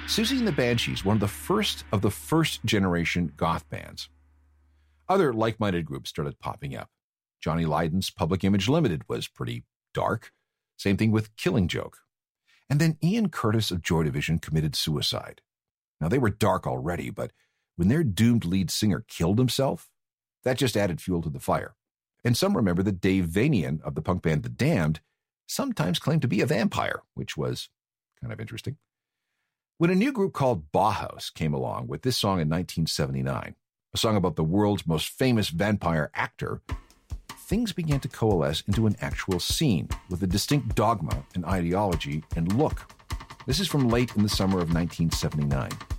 Siouxsie and the Banshees, one of the first generation goth bands. Other like-minded groups started popping up. Johnny Lydon's Public Image Limited was pretty dark. Same thing with Killing Joke. And then Ian Curtis of Joy Division committed suicide. Now, they were dark already, but when their doomed lead singer killed himself, that just added fuel to the fire. And some remember that Dave Vanian of the punk band The Damned sometimes claimed to be a vampire, which was kind of interesting. When a new group called Bauhaus came along with this song in 1979, a song about the world's most famous vampire actor, things began to coalesce into an actual scene with a distinct dogma and ideology and look. This is from late in the summer of 1979.